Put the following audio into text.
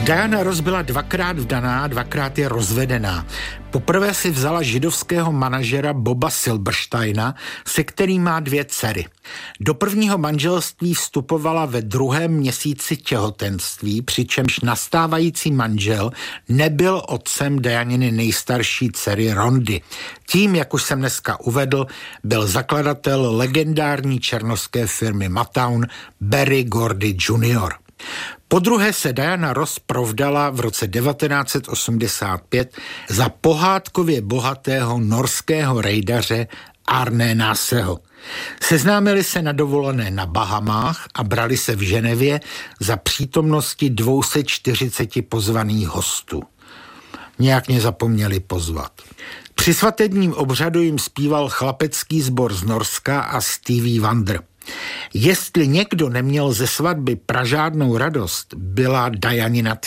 Diana Ross byla dvakrát vdaná, dvakrát je rozvedená. Poprvé si vzala židovského manažera Boba Silbersteina, se kterým má 2 dcery. Do prvního manželství vstupovala ve 2. měsíci těhotenství, přičemž nastávající manžel nebyl otcem Dianiny nejstarší dcery Rondy. Tím, jak už jsem dneska uvedl, byl zakladatel legendární černošské firmy Motown Berry Gordy Jr. Podruhé se Diana Ross provdala v roce 1985 za pohádkově bohatého norského rejdaře Arne Naseho. Seznámili se na dovolené na Bahamách a brali se v Ženevě za přítomnosti 240 pozvaných hostů. Nějak mě zapomněli pozvat. Při svatebním obřadu jim zpíval chlapecký sbor z Norska a Stevie Wonder. Jestli někdo neměl ze svatby pražádnou radost, byla Dianina